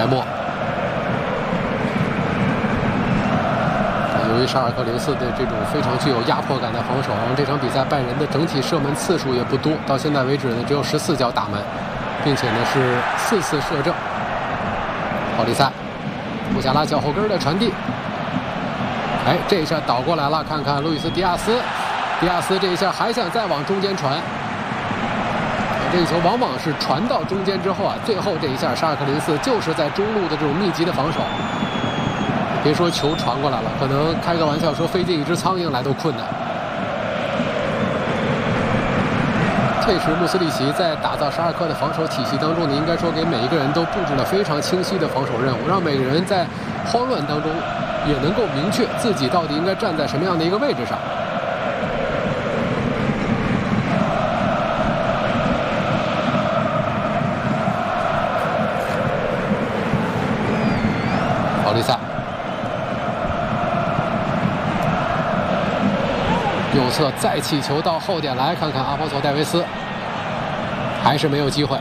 白默。由于沙尔克04的这种非常具有压迫感的防守，让这场比赛拜仁的整体射门次数也不多，到现在为止呢只有14脚打门，并且呢是4次射正。奥利塞，穆夏拉脚后跟的传递，哎，这一下倒过来了，看看路易斯·迪亚斯，迪亚斯这一下还想再往中间传，这个球往往是传到中间之后啊，最后这一下沙尔克04就是在中路的这种密集的防守。别说球传过来了，可能开个玩笑说飞进一只苍蝇来都困难。这时穆斯利奇在打造沙尔克的防守体系当中呢，应该说给每一个人都布置了非常清晰的防守任务，让每个人在慌乱当中也能够明确自己到底应该站在什么样的一个位置上。奥利萨。右侧再起球到后点来，看看阿波索戴维斯，还是没有机会。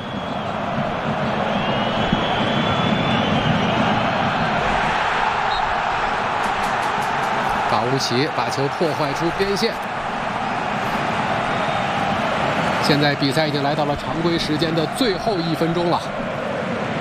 法乌奇把球破坏出边线。现在比赛已经来到了常规时间的最后1分钟了。